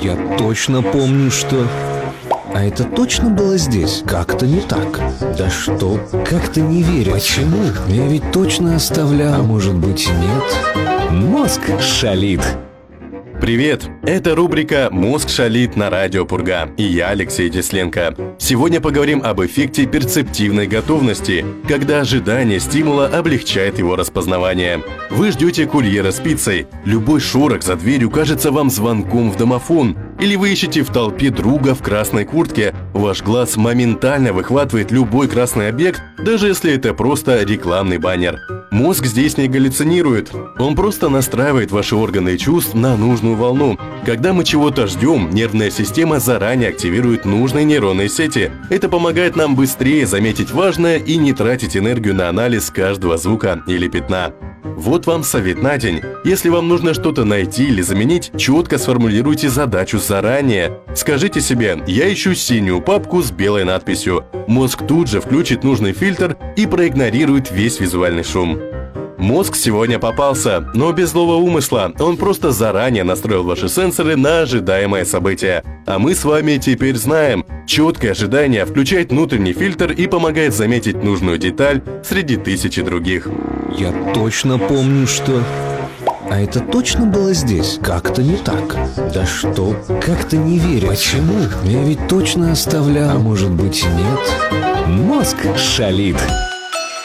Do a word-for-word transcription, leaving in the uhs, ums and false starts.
Я точно помню, что... А это точно было здесь? Как-то не так. Да что? Как-то не верю. Почему? Я ведь точно оставлял. А может быть, нет? Мозг шалит. Привет! Это рубрика «Мозг шалит» на радио Пурга. И я, Алексей Тесленко. Сегодня поговорим об эффекте перцептивной готовности, когда ожидание стимула облегчает его распознавание. Вы ждете курьера с пиццей. Любой шорох за дверью кажется вам звонком в домофон. Или вы ищете в толпе друга в красной куртке. Ваш глаз моментально выхватывает любой красный объект, даже если это просто рекламный баннер. Мозг здесь не галлюцинирует. Он просто настраивает ваши органы чувств на нужную волну. Когда мы чего-то ждем, нервная система заранее активирует нужные нейронные сети. Это помогает нам быстрее заметить важное и не тратить энергию на анализ каждого звука или пятна. Вот вам совет на день. Если вам нужно что-то найти или заменить, четко сформулируйте задачу заранее. Скажите себе: я ищу синюю папку с белой надписью. Мозг тут же включит нужный фильтр и проигнорирует весь визуальный шум. Мозг сегодня попался, но без злого умысла. Он просто заранее настроил ваши сенсоры на ожидаемое событие. А мы с вами теперь знаем, четкое ожидание включает внутренний фильтр и помогает заметить нужную деталь среди тысячи других. Я точно помню, что... А это точно было здесь? Как-то не так. Да что? Как-то не верю. Почему? Я ведь точно оставлял. А может быть, нет? Мозг шалит.